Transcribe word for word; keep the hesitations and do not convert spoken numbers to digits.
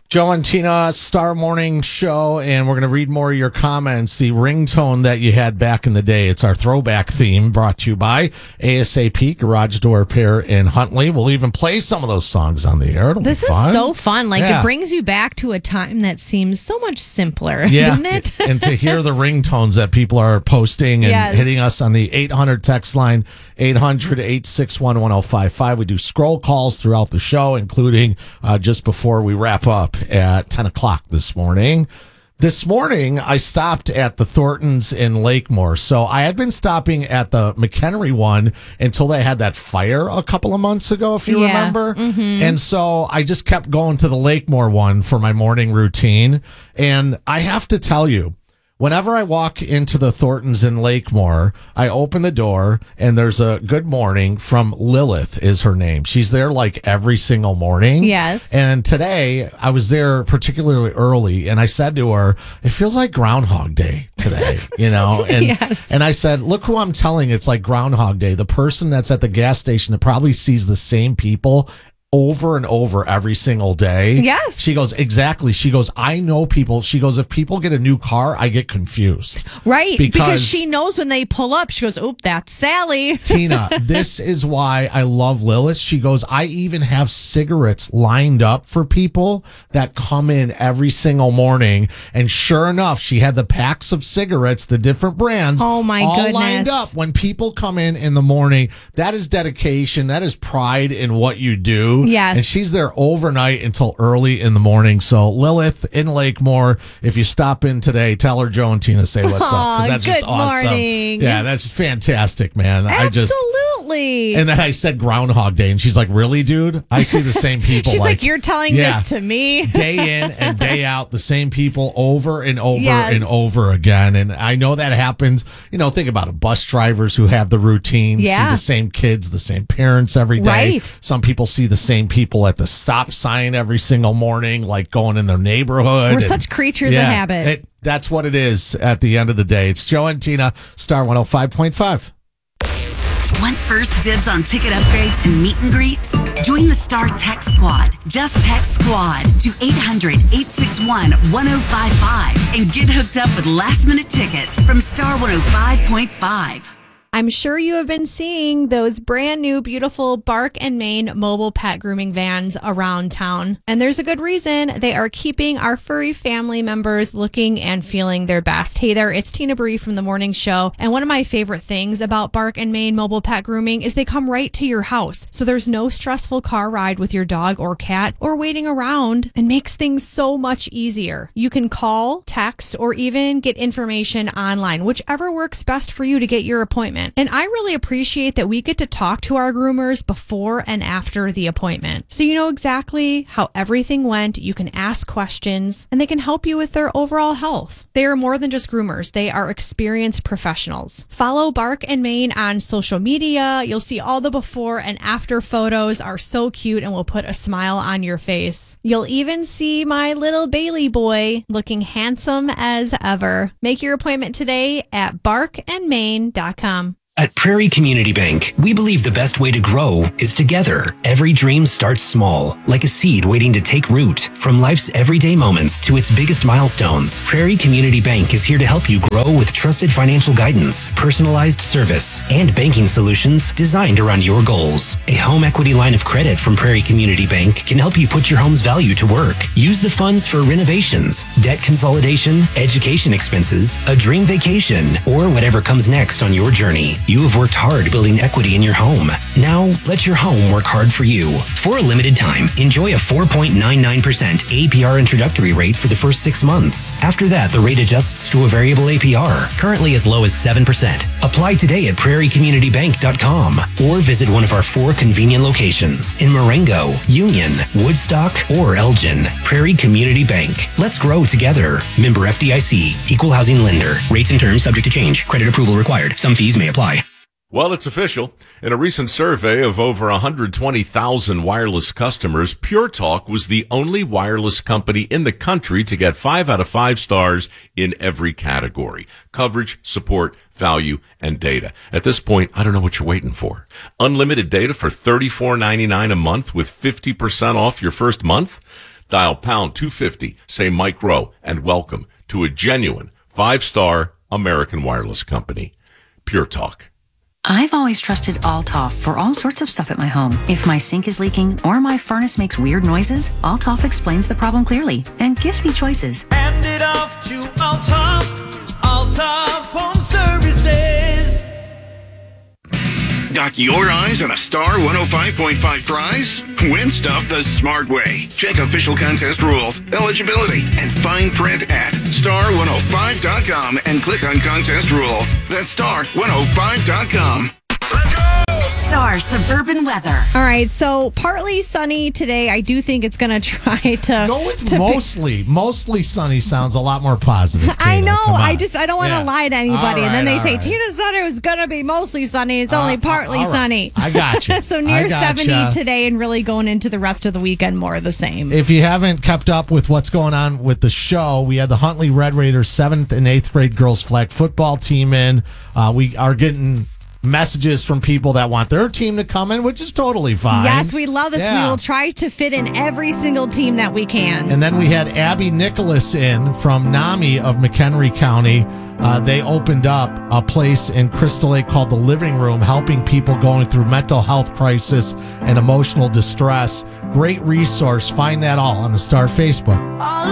Joe and Tina, Star Morning Show, and we're going to read more of your comments. The ringtone that you had back in the day. It's our throwback theme brought to you by A S A P Garage Door Repair in Huntley. We'll even play some of those songs on the air. It'll this be fun. is so fun. Like, yeah. It brings you back to a time that seems so much simpler, yeah. doesn't it? And to hear the ringtones that people are posting and yes. hitting us on the eight hundred text line, eight hundred, eight six one, one oh five five. We do scroll calls throughout the show, including uh, just before we wrap up at ten o'clock this morning. This morning, I stopped at the Thorntons in Lakemore. So I had been stopping at the McHenry one until they had that fire a couple of months ago, if you yeah. remember. Mm-hmm. And so I just kept going to the Lakemore one for my morning routine. And I have to tell you, whenever I walk into the Thorntons in Lakemore, I open the door and there's a good morning from Lilith is her name. She's there like every single morning. Yes. And today I was there particularly early and I said to her, it feels like Groundhog Day today, you know? And, yes. and I said, look who I'm telling it's like Groundhog Day. The person that's at the gas station that probably sees the same people over and over every single day. Yes. She goes, exactly. She goes, I know people. She goes, if people get a new car, I get confused. Right. Because, because she knows when they pull up, she goes, oop, that's Sally. Tina, this is why I love Lilith. She goes, I even have cigarettes lined up for people that come in every single morning. And sure enough, she had the packs of cigarettes, the different brands, oh my all goodness. lined up. When people come in in the morning, that is dedication. That is pride in what you do. Yes. And she's there overnight until early in the morning. So Lilith in Lakemore, if you stop in today, tell her Joe and Tina say what's up. Because that's good just awesome. morning. Yeah, that's fantastic, man. Absolutely. I just And then I said Groundhog Day, and she's like, really, dude? I see the same people. She's like, like, you're telling yeah, this to me? Day in and day out, the same people over and over yes. and over again. And I know that happens. You know, think about it. Bus drivers who have the routine, yeah. see the same kids, the same parents every day. Right. Some people see the same people at the stop sign every single morning, like going in their neighborhood. We're and, such creatures yeah, of habit. It, that's what it is at the end of the day. It's Joe and Tina, Star one oh five point five. Want first dibs on ticket upgrades and meet and greets? Join the Star Text Squad. Just text SQUAD to eight hundred, eight six one, one oh five five and get hooked up with last minute tickets from Star one oh five point five. I'm sure you have been seeing those brand new, beautiful Bark and Main mobile pet grooming vans around town. And there's a good reason. They are keeping our furry family members looking and feeling their best. Hey there, it's Tina Bree from The Morning Show. And one of my favorite things about Bark and Main mobile pet grooming is they come right to your house. So there's no stressful car ride with your dog or cat or waiting around, and makes things so much easier. You can call, text, or even get information online, whichever works best for you to get your appointment. And I really appreciate that we get to talk to our groomers before and after the appointment. So you know exactly how everything went. You can ask questions and they can help you with their overall health. They are more than just groomers. They are experienced professionals. Follow Bark and Main on social media. You'll see all the before and after photos are so cute and will put a smile on your face. You'll even see my little Bailey boy looking handsome as ever. Make your appointment today at bark and main dot com. At Prairie Community Bank, we believe the best way to grow is together. Every dream starts small, like a seed waiting to take root. From life's everyday moments to its biggest milestones, Prairie Community Bank is here to help you grow with trusted financial guidance, personalized service, and banking solutions designed around your goals. A home equity line of credit from Prairie Community Bank can help you put your home's value to work. Use the funds for renovations, debt consolidation, education expenses, a dream vacation, or whatever comes next on your journey. You have worked hard building equity in your home. Now, let your home work hard for you. For a limited time, enjoy a four point nine nine percent A P R introductory rate for the first six months. After that, the rate adjusts to a variable A P R, currently as low as seven percent. Apply today at prairie community bank dot com or visit one of our four convenient locations in Marengo, Union, Woodstock, or Elgin. Prairie Community Bank. Let's grow together. Member F D I C. Equal housing lender. Rates and terms subject to change. Credit approval required. Some fees may apply. Well, it's official. In a recent survey of over one hundred twenty thousand wireless customers, Pure Talk was the only wireless company in the country to get five out of five stars in every category: coverage, support, value, and data. At this point, I don't know what you're waiting for. Unlimited data for thirty-four ninety-nine a month with fifty percent off your first month. Dial pound two fifty, say Mike Rowe, and welcome to a genuine five-star American wireless company. Pure Talk. I've always trusted Altoff for all sorts of stuff at my home. If my sink is leaking or my furnace makes weird noises, Altoff explains the problem clearly and gives me choices. Hand it off to Altoff, Altoff Home Services. Got your eyes on a Star one oh five point five prize? Win stuff the smart way. Check official contest rules, eligibility, and fine print at star one oh five dot com and click on contest rules. That's star one oh five dot com. Star Suburban Weather. All right, so partly sunny today. I do think it's going to try to Go with to mostly. Mostly sunny sounds a lot more positive. I Tina. know. Come on. I just I don't want to Yeah. lie to anybody, All and then right, they all say right. Tina said it was going to be mostly sunny. It's only Uh, partly all right. sunny. I got you. so I near gotcha. seventy today, and really going into the rest of the weekend more of the same. If you haven't kept up with what's going on with the show, we had the Huntley Red Raiders seventh and eighth grade girls flag football team in. Uh, we are getting messages from people that want their team to come in, which is totally fine. Yes, we love this. Yeah. We will try to fit in every single team that we can. And then we had Abby Nicholas in from NAMI of McHenry County. Uh, they opened up a place in Crystal Lake called The Living Room, helping people going through mental health crisis and emotional distress. Great resource. Find that all on the Star Facebook.